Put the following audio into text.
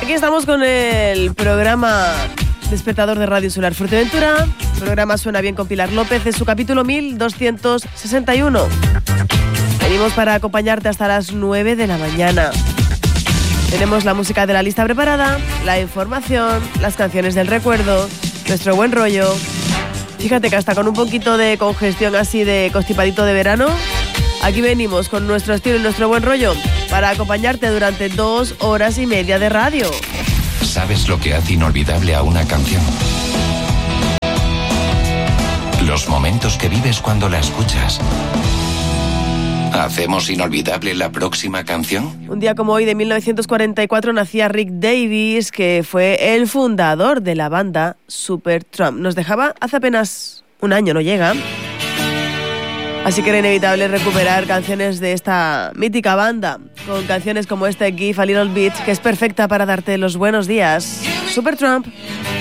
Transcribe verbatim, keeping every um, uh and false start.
aquí estamos con el programa Despertador de Radio Insular Fuerteventura. El programa Suena Bien con Pilar López en su capítulo mil doscientos sesenta y uno. Venimos para acompañarte hasta las nueve de la mañana. Tenemos la música de la lista preparada, la información, las canciones del recuerdo, nuestro buen rollo. Fíjate que hasta con un poquito de congestión así de constipadito de verano, aquí venimos con nuestro estilo y nuestro buen rollo para acompañarte durante dos horas y media de radio. ¿Sabes lo que hace inolvidable a una canción? Los momentos que vives cuando la escuchas. ¿Hacemos inolvidable la próxima canción? Un día como hoy de mil novecientos cuarenta y cuatro nacía Rick Davies, que fue el fundador de la banda Supertramp. Nos dejaba hace apenas un año, no llega. Así que era inevitable recuperar canciones de esta mítica banda, con canciones como este Give a Little Bit, que es perfecta para darte los buenos días. Supertramp.